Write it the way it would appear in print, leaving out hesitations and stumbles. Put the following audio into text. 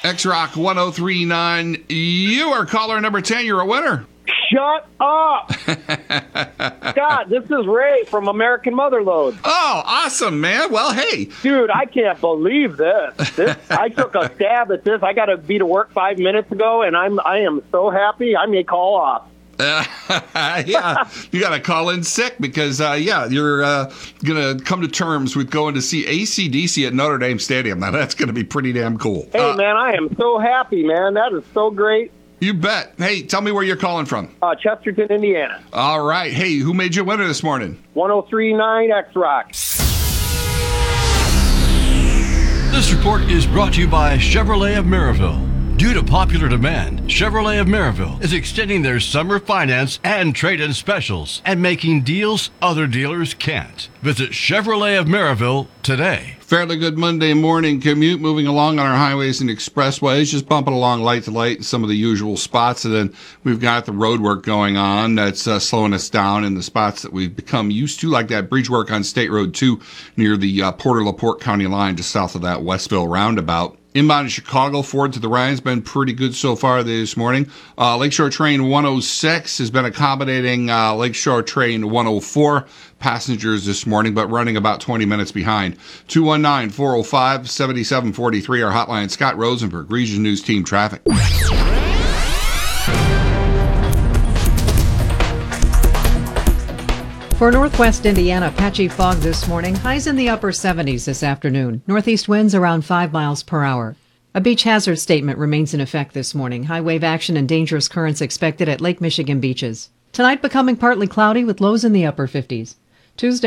X-Rock 103.9. You are caller number 10. You're a winner. Shut up! Scott, this is Ray from American Motherlode. Oh, awesome, man. Well, hey. Dude, I can't believe this. I took a stab at this. I got to be to work 5 minutes ago, and I am so happy I may call off. Yeah, you got to call in sick because, you're going to come to terms with going to see AC/DC at Notre Dame Stadium. Now, that's going to be pretty damn cool. Hey, man, I am so happy, man. That is so great. You bet. Hey, tell me where you're calling from. Chesterton, Indiana. All right. Hey, who made you a winner this morning? 103.9 X-Rock. This report is brought to you by Chevrolet of Maryville. Due to popular demand, Chevrolet of Maryville is extending their summer finance and trade-in specials and making deals other dealers can't. Visit Chevrolet of Maryville today. Fairly good Monday morning commute moving along on our highways and expressways, just bumping along light to light in some of the usual spots. And then we've got the road work going on that's slowing us down in the spots that we've become used to, like that bridge work on State Road 2 near the Porter-LaPorte County line just south of that Westville roundabout. Inbound in Chicago, Ford to the Ryan's been pretty good so far this morning. Lakeshore Train 106 has been accommodating Lakeshore Train 104 passengers this morning, but running about 20 minutes behind. 219-405-7743, our hotline. Scott Rosenberg, Region News Team Traffic. For northwest Indiana, patchy fog this morning. Highs in the upper 70s this afternoon. Northeast winds around 5 miles per hour. A beach hazard statement remains in effect this morning. High wave action and dangerous currents expected at Lake Michigan beaches. Tonight becoming partly cloudy with lows in the upper 50s. Tuesday